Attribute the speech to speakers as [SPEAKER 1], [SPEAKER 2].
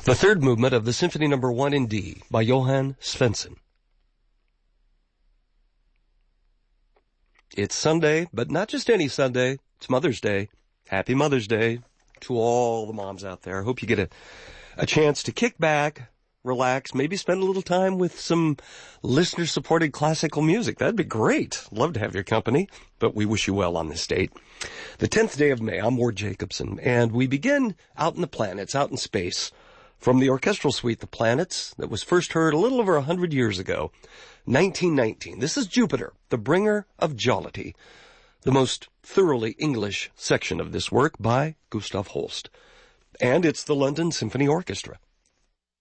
[SPEAKER 1] The third movement of the Symphony No. 1 in D by Johann Svensson. It's Sunday, but not just any Sunday. It's Mother's Day. Happy Mother's Day to all the moms out there. I hope you get a chance to kick back, relax, maybe spend a little time with some listener-supported classical music. That'd be great. Love to have your company, but we wish you well on this date. The 10th day of May, I'm Ward Jacobson, and we begin out in the planets, out in space, from the orchestral suite, The Planets, that was first heard a little over 100 years ago, 1919. This is Jupiter, the bringer of jollity, the most thoroughly English section of this work by Gustav Holst. And it's the London Symphony Orchestra.